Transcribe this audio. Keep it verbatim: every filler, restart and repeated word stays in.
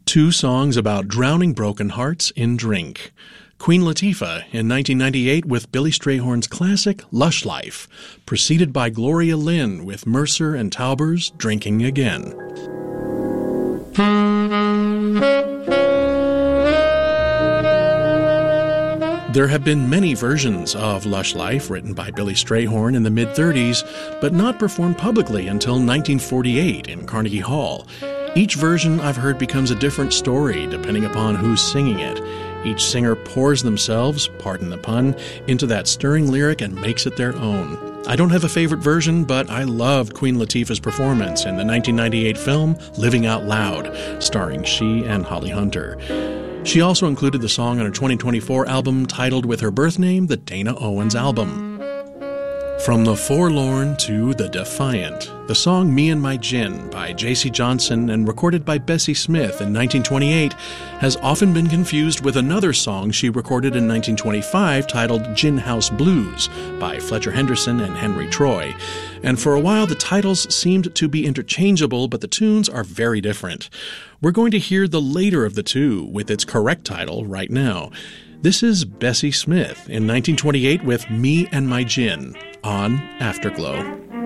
Two songs about drowning broken hearts in drink. Queen Latifah in nineteen ninety-eight with Billy Strayhorn's classic Lush Life, preceded by Gloria Lynn with Mercer and Tauber's Drinking Again. There have been many versions of Lush Life written by Billy Strayhorn in the mid-thirties, but not performed publicly until nineteen forty-eight in Carnegie Hall. Each version I've heard becomes a different story depending upon who's singing it. Each singer pours themselves, pardon the pun, into that stirring lyric and makes it their own. I don't have a favorite version, but I loved Queen Latifah's performance in the nineteen ninety-eight film Living Out Loud, starring she and Holly Hunter. She also included the song on her twenty twenty-four album titled with her birth name, the Dana Owens Album. From the Forlorn to the Defiant, the song Me and My Gin by J C Johnson and recorded by Bessie Smith in nineteen twenty-eight has often been confused with another song she recorded in nineteen twenty-five titled Gin House Blues by Fletcher Henderson and Henry Troy. And for a while the titles seemed to be interchangeable, but the tunes are very different. We're going to hear the later of the two with its correct title right now. This is Bessie Smith in nineteen twenty-eight with Me and My Gin on Afterglow.